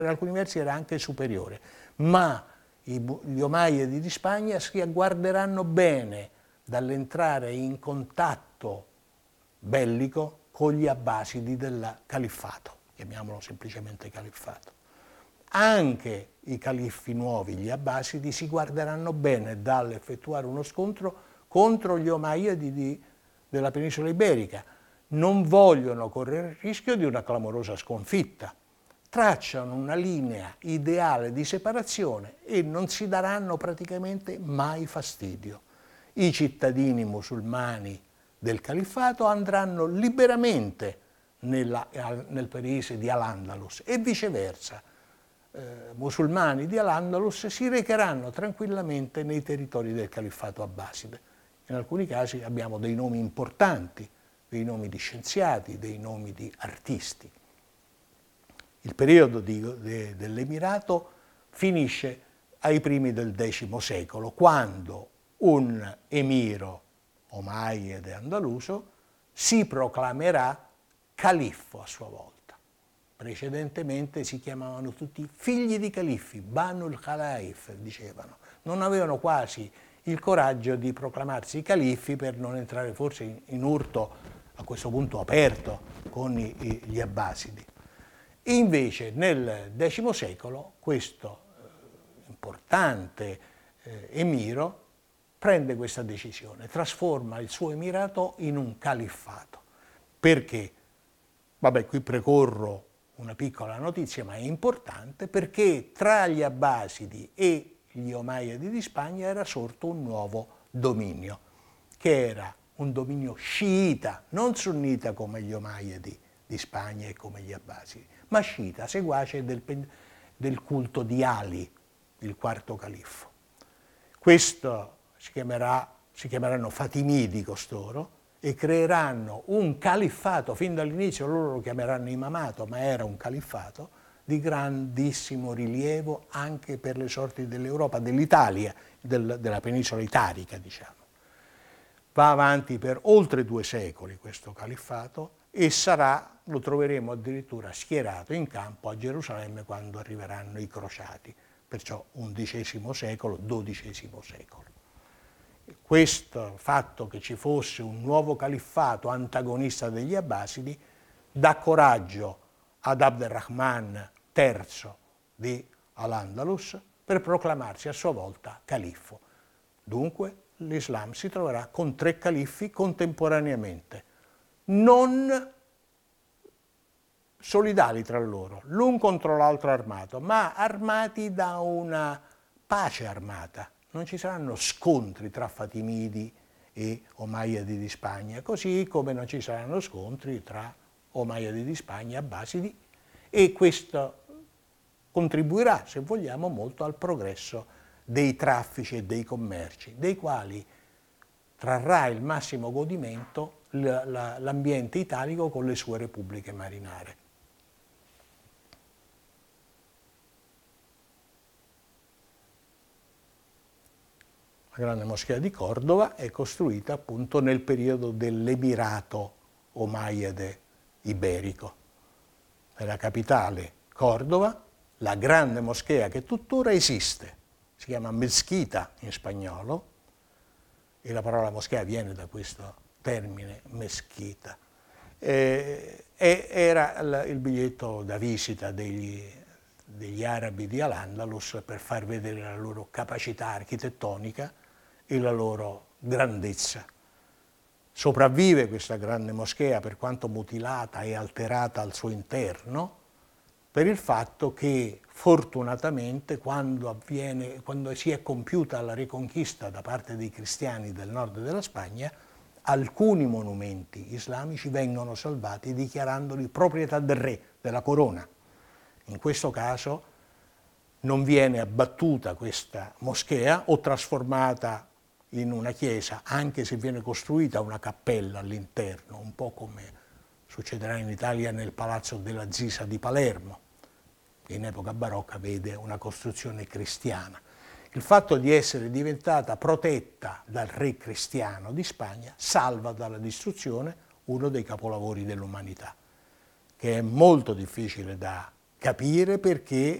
per alcuni versi era anche superiore, ma gli omayyadi di Spagna si agguarderanno bene dall'entrare in contatto bellico con gli abbasidi del califfato, chiamiamolo semplicemente califfato. Anche i califfi nuovi, gli abbasidi, si guarderanno bene dall'effettuare uno scontro contro gli omayyadi della penisola iberica. Non vogliono correre il rischio di una clamorosa sconfitta. Tracciano una linea ideale di separazione e non si daranno praticamente mai fastidio. I cittadini musulmani del califfato andranno liberamente nel paese di Al-Andalus e viceversa. Musulmani di Al-Andalus si recheranno tranquillamente nei territori del califfato abbaside. In alcuni casi abbiamo dei nomi importanti, dei nomi di scienziati, dei nomi di artisti. Il periodo dell'Emirato finisce ai primi del X secolo, quando un emiro omayyade andaluso si proclamerà califfo a sua volta. Precedentemente si chiamavano tutti figli di califfi, Banul Khalaif, dicevano. Non avevano quasi il coraggio di proclamarsi califfi per non entrare forse in urto, a questo punto aperto, con gli abbasidi. Invece nel X secolo questo importante emiro prende questa decisione, trasforma il suo emirato in un califfato. Perché? Vabbè, qui precorro una piccola notizia, ma è importante, perché tra gli abbasidi e gli omayyadi di Spagna era sorto un nuovo dominio, che era un dominio sciita, non sunnita come gli omayyadi di Spagna e come gli abbasidi, ma sciita, seguace del culto di Ali, il quarto califfo. Questo si chiameranno Fatimidi costoro e creeranno un califfato. Fin dall'inizio loro lo chiameranno imamato, ma era un califfato di grandissimo rilievo anche per le sorti dell'Europa, dell'Italia, della penisola italica, diciamo. Va avanti per oltre 2 secoli questo califfato e lo troveremo addirittura schierato in campo a Gerusalemme quando arriveranno i crociati, perciò XI secolo, XII secolo. Questo fatto che ci fosse un nuovo califfato antagonista degli abbasidi dà coraggio ad Abderrahman III di Al-Andalus per proclamarsi a sua volta califfo. Dunque l'Islam si troverà con 3 califfi contemporaneamente, non solidali tra loro, l'un contro l'altro armato, ma armati da una pace armata. Non ci saranno scontri tra Fatimidi e omayyadi di Spagna, così come non ci saranno scontri tra omayyadi di Spagna e abbasidi, e questo contribuirà, se vogliamo, molto al progresso dei traffici e dei commerci, dei quali trarrà il massimo godimento l'ambiente italico con le sue repubbliche marinare. La grande moschea di Cordova è costruita appunto nel periodo dell'Emirato omayyade iberico. Nella capitale Cordova, la grande moschea che tuttora esiste, si chiama Mezquita in spagnolo, e la parola moschea viene da questo termine mesquita. Era il biglietto da visita degli arabi di Al-Andalus per far vedere la loro capacità architettonica e la loro grandezza. Sopravvive questa grande moschea, per quanto mutilata e alterata al suo interno, per il fatto che fortunatamente quando si è compiuta la riconquista da parte dei cristiani del nord della Spagna, alcuni monumenti islamici vengono salvati dichiarandoli proprietà del re, della corona. In questo caso non viene abbattuta questa moschea o trasformata in una chiesa, anche se viene costruita una cappella all'interno, un po' come succederà in Italia nel Palazzo della Zisa di Palermo, che in epoca barocca vede una costruzione cristiana. Il fatto di essere diventata protetta dal re cristiano di Spagna salva dalla distruzione uno dei capolavori dell'umanità, che è molto difficile da capire perché